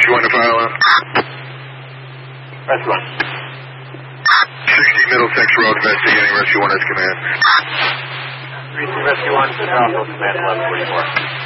Rescue 1 to fire alarm. Rescue 1. 60 Middlesex Road, investigating. Rescue 1 has command. 3-2 Rescue 1, Alpha Command 1144.